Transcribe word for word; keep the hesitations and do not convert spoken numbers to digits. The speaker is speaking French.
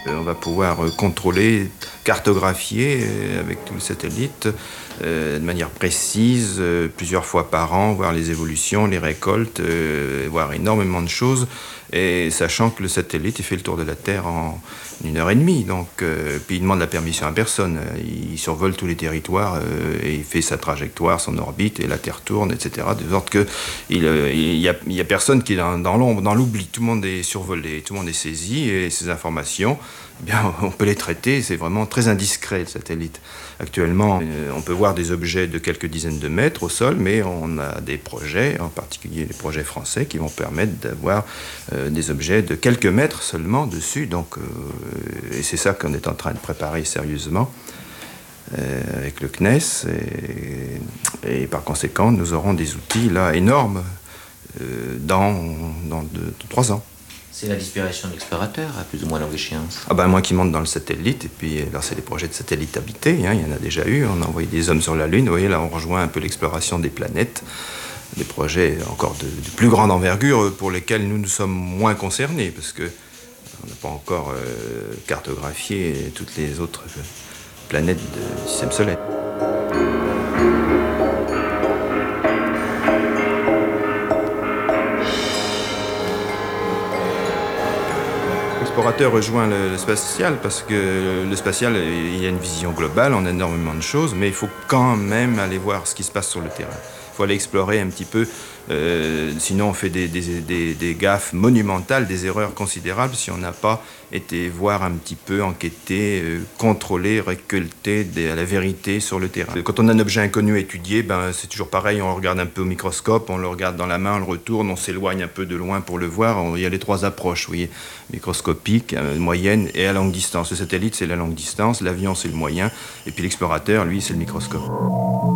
On va pouvoir contrôler, cartographier avec tout le satellite euh, de manière précise, euh, plusieurs fois par an, voir les évolutions, les récoltes, euh, voir énormément de choses. Et sachant que le satellite, il fait le tour de la Terre en une heure et demie. Donc, euh, puis il demande la permission à personne. Il survole tous les territoires euh, et il fait sa trajectoire, son orbite, et la Terre tourne, et cetera. De sorte qu'il il y a, il y a personne qui est dans, dans l'ombre, dans l'oubli. Tout le monde est survolé, tout le monde est saisi et ces informations, eh bien, on peut les traiter. C'est vraiment très indiscret, le satellite. Actuellement, euh, on peut voir des objets de quelques dizaines de mètres au sol, mais on a des projets, en particulier les projets français, qui vont permettre d'avoir euh, des objets de quelques mètres seulement dessus. Donc, euh, et c'est ça qu'on est en train de préparer sérieusement euh, avec le C N E S. Et, et par conséquent, nous aurons des outils là énormes euh, dans, dans deux, trois ans. C'est la disparition de l'explorateur, à plus ou moins longue échéance. Ah ben, moi qui monte dans le satellite, et puis là c'est des projets de satellites habités, hein, il y en a déjà eu, on a envoyé des hommes sur la Lune, vous voyez là on rejoint un peu l'exploration des planètes, des projets encore de, de plus grande envergure pour lesquels nous nous sommes moins concernés, parce que on n'a pas encore euh, cartographié toutes les autres planètes du système solaire. L'explorateur rejoint le, le spatial parce que le spatial, il y a une vision globale, on a énormément de choses, mais il faut quand même aller voir ce qui se passe sur le terrain. Il faut aller explorer un petit peu, euh, sinon on fait des, des, des, des gaffes monumentales, des erreurs considérables si on n'a pas été voir un petit peu, enquêter, euh, contrôler, récolter des, la vérité sur le terrain. Quand on a un objet inconnu à étudier, ben, c'est toujours pareil, on le regarde un peu au microscope, on le regarde dans la main, on le retourne, on s'éloigne un peu de loin pour le voir. On, il y a les trois approches, vous voyez, microscopique, euh, moyenne et à longue distance. Le satellite, c'est la longue distance, l'avion, c'est le moyen, et puis l'explorateur, lui, c'est le microscope.